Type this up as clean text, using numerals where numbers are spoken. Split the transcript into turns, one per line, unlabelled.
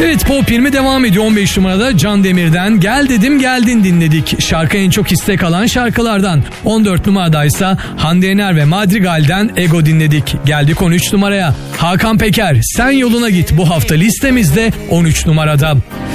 Evet, Pop 20 devam ediyor. 15 numarada Can Demir'den Gel Dedim Geldin dinledik. Şarkı en çok istek alan şarkılardan. 14 numaradaysa Hande Yener ve Madrigal'den Ego dinledik. Geldik 13 numaraya. Hakan Peker Sen Yoluna Git bu hafta listemizde 13 numarada.